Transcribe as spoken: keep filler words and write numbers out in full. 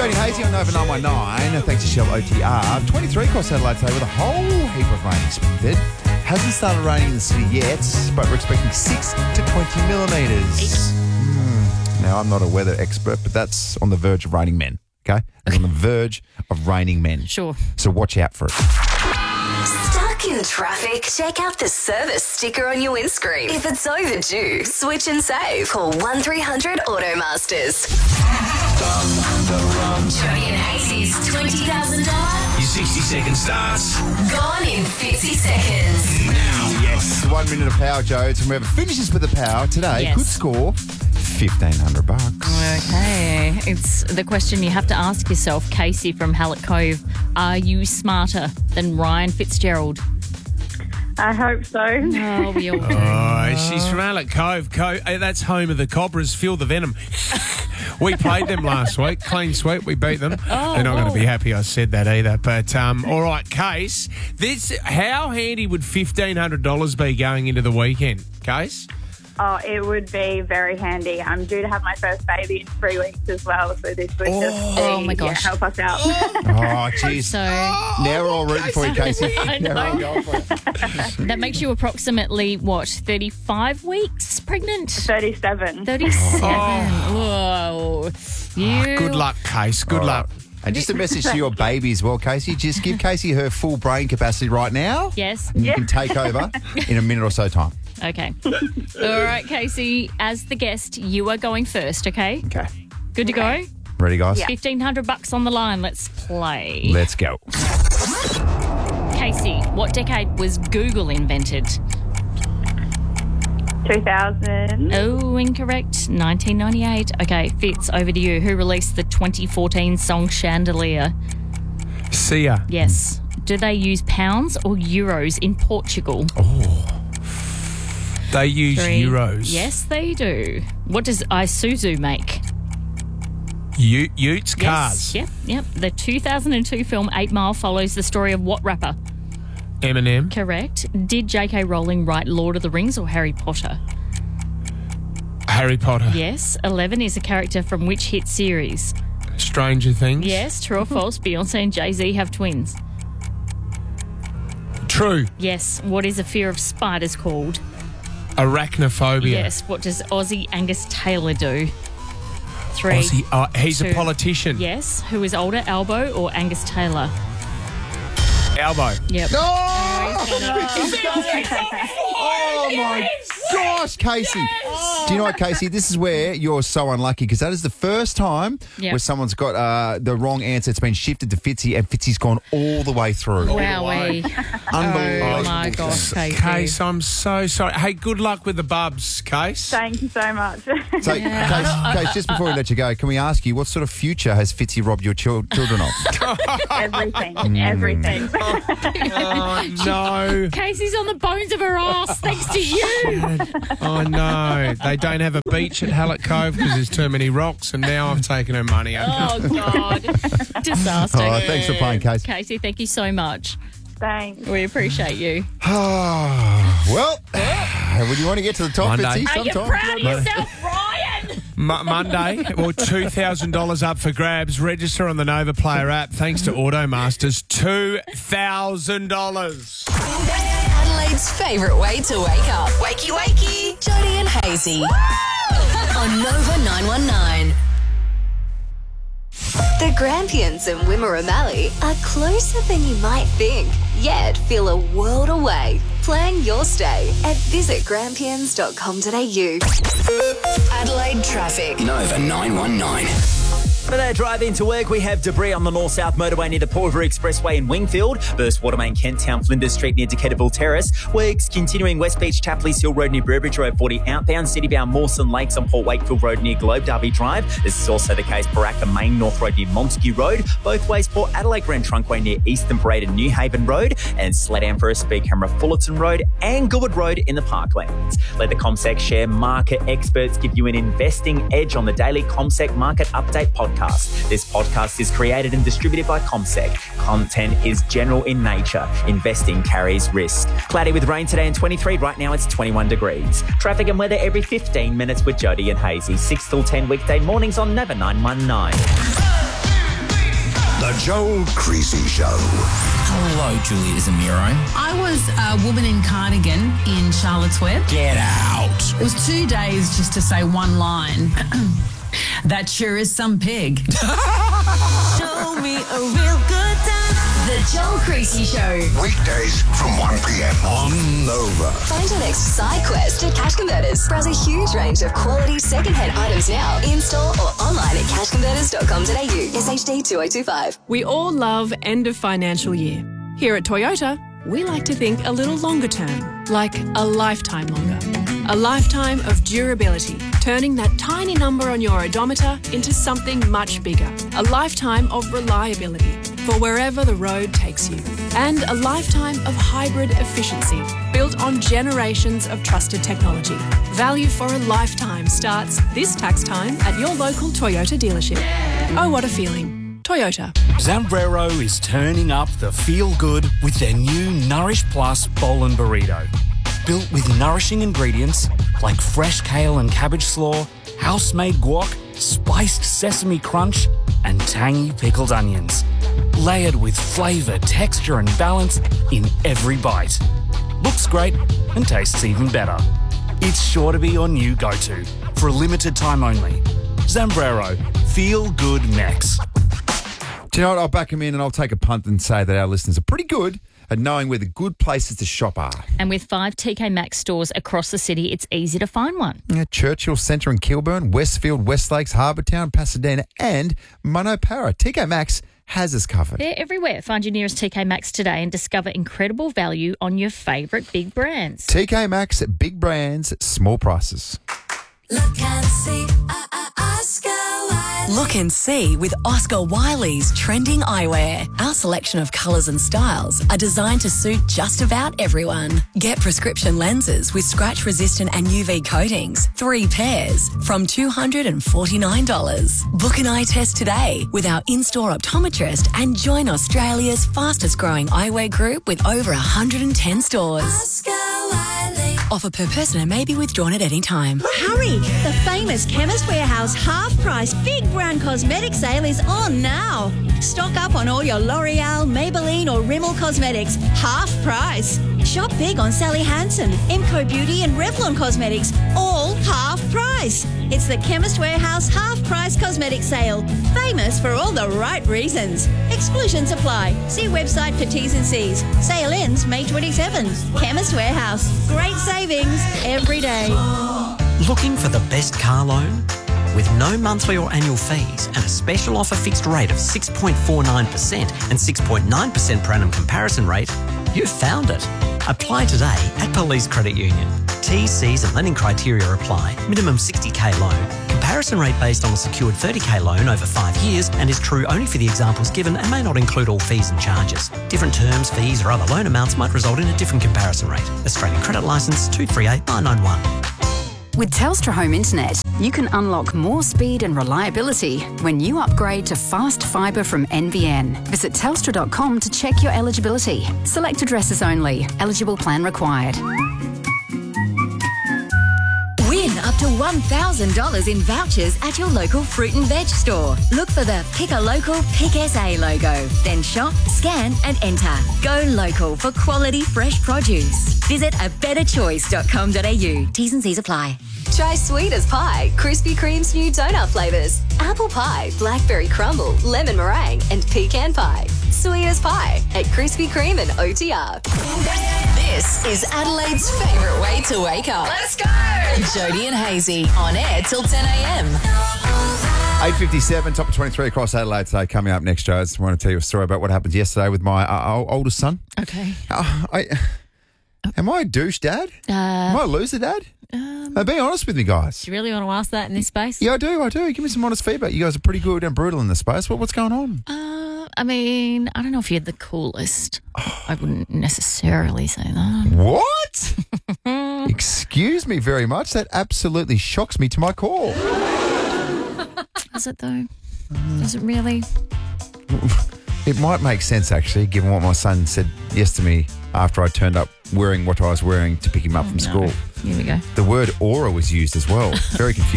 Jody Hazy on Nova nine one nine. Thanks to Shell O T R. twenty-three across Adelaide today with a whole heap of rain expected. Hasn't started raining in the city yet, but we're expecting six to twenty millimetres. Mm. Now, I'm not a weather expert, but that's on the verge of raining men, okay? It's on the verge of raining men. Sure. So watch out for it. Stuck in traffic? Check out the service sticker on your windscreen. If it's overdue, switch and save. Call one three hundred Automasters. Jody and Hazy's twenty thousand dollars. Your sixty second starts. Gone in fifty seconds. Now. Yes. One minute of power, Jodes. And whoever finishes with the power today Yes. could score fifteen hundred bucks. Okay. It's the question you have to ask yourself, Casey from Hallett Cove. Are you smarter than Ryan Fitzgerald? I hope so. Oh, we all do. Oh, she's from Hallett Cove. Co- uh, that's home of the Cobras. Feel the venom. We played them last week. Clean sweep. We beat them. Oh, They're not going whoa. to be happy I said that either. But, um, all right, Case, this, how handy would fifteen hundred dollars be going into the weekend, Case? Oh, it would be very handy. I'm due to have my first baby in three weeks as well, so this would just be, Oh, my gosh. yeah, help us out. Oh, jeez. So Now we're all rooting for you, Casey. I Now we're all know. going for it. that makes you approximately, what, thirty-five weeks pregnant? thirty-seven. thirty-seven. Whoa. You. Good luck, Case. Good All luck. right. And just a message to your baby as well, Casey. Just give Casey her full brain capacity right now. Yes. And you can take over in a minute or so time. Okay. All right, Casey, as the guest, you are going first, okay? Okay. Good to go? Ready, guys? Yeah. fifteen hundred bucks on the line. Let's play. Let's go. Casey, what decade was Google invented? two thousand. Oh, incorrect. nineteen ninety-eight. Okay, Fitz, over to you. Who released the twenty fourteen song Chandelier? See ya. Yes. Do they use pounds or euros in Portugal? They use Three. euros. Yes, they do. What does Isuzu make? U- utes, cars. Yes. Yep, yep. The two thousand two film Eight Mile follows the story of what rapper? Eminem. Correct. Did J K Rowling write Lord of the Rings or Harry Potter? Harry Potter. Yes. Eleven is a character from which hit series? Stranger Things. Yes. True or false? Beyonce and Jay-Z have twins. True. Yes. What is a fear of spiders called? Arachnophobia. Yes. What does Aussie Angus Taylor do? Three. Aussie, uh, he's two. a politician. Yes. Who is older, Albo or Angus Taylor? Elbow. Yep. Oh, my gosh, Casey. Do you know what, Casey? This is where you're so unlucky because that is the first time Yep. where someone's got uh, the wrong answer. It's been shifted to Fitzy and Fitzy's gone all the way through. Wowee. Unbelievable. Oh, my gosh, Casey. Case, I'm so sorry. Hey, good luck with the bubs, Case. Thank you so much. So, Case, Case, just before we let you go, can we ask you what sort of future has Fitzy robbed your chil- children of? everything. Everything. Oh, no. Casey's on the bones of her ass thanks to you. Oh, no. They don't have a beach at Hallett Cove because there's too many rocks, and now I've taken her money. Oh, God. Disaster. Oh, thanks for playing, Case. Casey, thank you so much. Thanks. We appreciate you. Well, when you want to get to the top, Monday. Fitzy, Are you sometime. proud of yourself, Ryan? Mo- Monday, well, two thousand dollars up for grabs. Register on the Nova Player app. Thanks to Automasters, two thousand dollars. Adelaide's favourite way to wake up. Wakey, wakey. Jody and Hazy. On Nova nine one nine. The Grampians and Wimmer O'Malley are closer than you might think, yet feel a world away. Plan your stay at visit grampians dot com dot a u. Adelaide traffic. Nova nine one nine. For their drive into work, we have debris on the north-south motorway near the Port River Expressway in Wingfield, burst water main Kent Town, Flinders Street near Decaturville Terrace, works continuing West Beach, Chapleys Hill Road near Burbridge Road forty outbound, city-bound Mawson Lakes on Port Wakefield Road near Globe Derby Drive. This is also the case Baraka Main North Road near Montague Road, both ways Port Adelaide Grand Trunkway near Eastern Parade and New Haven Road, and Sledam for a speed camera Fullerton Road and Goodwood Road in the Parklands. Let the CommSec share market experts give you an investing edge on the daily CommSec Market Update podcast. This podcast is created and distributed by CommSec. Content is general in nature. Investing carries risk. Cloudy with rain today and twenty-three. Right now it's twenty-one degrees. Traffic and weather every fifteen minutes with Jody and Hazy. six till ten weekday mornings on Nova nine one nine. The Joel Creasy Show. Hello, Julia Zamiro. I was a woman in cardigan in Charlotte's Web. Get out. It was two days just to say one line. That sure is some pig. Show me a real good time. The Joel Creasy Show. Weekdays from one p.m. on Nova. Find your next side quest at Cash Converters. Browse a huge range of quality second-hand items now. In-store or online at cash converters dot com dot a u. S H D two oh two five. We all love end of financial year. Here at Toyota, we like to think a little longer term, like a lifetime longer. A lifetime of durability, turning that tiny number on your odometer into something much bigger. A lifetime of reliability for wherever the road takes you. And a lifetime of hybrid efficiency, built on generations of trusted technology. Value for a lifetime starts this tax time at your local Toyota dealership. Oh, what a feeling. Toyota. Zambrero is turning up the feel-good with their new Nourish Plus Bowl and Burrito. Built with nourishing ingredients like fresh kale and cabbage slaw, house-made guac, spiced sesame crunch, and tangy pickled onions. Layered with flavour, texture and balance in every bite. Looks great and tastes even better. It's sure to be your new go-to for a limited time only. Zambrero, feel good Mex. Do you know what? I'll back him in and I'll take a punt and say that our listeners are pretty good at knowing where the good places to shop are. And with five T K Maxx stores across the city, it's easy to find one. Yeah, Churchill Centre in Kilburn, Westfield, Westlakes, Harbour Town, Pasadena and Monopara. T K Maxx has us covered. They're everywhere. Find your nearest T K Maxx today and discover incredible value on your favourite big brands. T K Maxx, big brands, small prices. Look and see, uh, uh, Oscar Wiley. Look and see with Oscar Wiley's trending eyewear. Our selection of colours and styles are designed to suit just about everyone. Get prescription lenses with scratch-resistant and U V coatings, three pairs, from two hundred forty-nine dollars. Book an eye test today with our in-store optometrist and join Australia's fastest-growing eyewear group with over one hundred ten stores. Oscar Wiley. Offer per person and may be withdrawn at any time. Hurry! The famous Chemist Warehouse half-price big brand cosmetic sale is on now. Stock up on all your L'Oreal, Maybelline or Rimmel cosmetics. Half price. Shop big on Sally Hansen, Imco Beauty and Revlon Cosmetics. All half price. It's the Chemist Warehouse half-price cosmetic sale. Famous for all the right reasons. Exclusions apply. See website for T's and C's. Sale ends May twenty-seventh. Chemist Warehouse. Great savings every day. Looking for the best car loan? With no monthly or annual fees and a special offer fixed rate of six point four nine percent and six point nine percent per annum comparison rate, you've found it. Apply today at Police Credit Union. T's, C's and lending criteria apply. Minimum sixty k loan. Comparison rate based on a secured thirty k loan over five years and is true only for the examples given and may not include all fees and charges. Different terms, fees or other loan amounts might result in a different comparison rate. Australian Credit Licence two three eight nine nine one. With Telstra Home Internet, you can unlock more speed and reliability when you upgrade to fast fibre from N B N. Visit telstra dot com to check your eligibility. Select addresses only. Eligible plan required. Win up to one thousand dollars in vouchers at your local fruit and veg store. Look for the Pick a Local, Pick S A logo. Then shop, scan and enter. Go local for quality fresh produce. Visit a better choice dot com dot a u. T's and C's apply. Try sweet as pie, Krispy Kreme's new donut flavours. Apple pie, blackberry crumble, lemon meringue and pecan pie. Sweet as pie at Krispy Kreme and O T R. This is Adelaide's favourite way to wake up. Let's go! Jody and Hazy on air till ten a.m. eight fifty-seven, top of twenty-three across Adelaide today. Coming up next, Joe, I just want to tell you a story about what happened yesterday with my uh, oldest son. Okay. Uh, I, am I a douche dad? Uh, am I a loser dad? Um, uh, be honest with me, guys. Do you really want to ask that in this space? Yeah, I do, I do. Give me some honest feedback. You guys are pretty good and brutal in this space. What, what's going on? Uh, I mean, I don't know if you're the coolest. I wouldn't necessarily say that. What? Excuse me very much. That absolutely shocks me to my core. Does it though? Does it really? It might make sense, actually, given what my son said yes to me after I turned up wearing what I was wearing to pick him up Oh, from no. school. Here we go. The word aura was used as well. Very confusing.